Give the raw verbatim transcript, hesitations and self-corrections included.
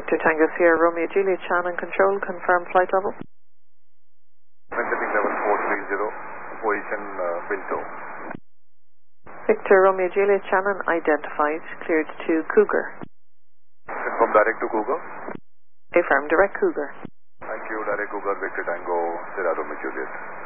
Victor Tango Sierra Romeo Juliet Shannon control, confirm flight level. Maintaining level four three zero, position uh, Pinto. Victor Romeo Juliet Shannon identified, cleared to Cougar. Confirm direct to Cougar. Affirm, direct Cougar. Thank you, direct Cougar, Victor Tango, Sierra Romeo Juliet.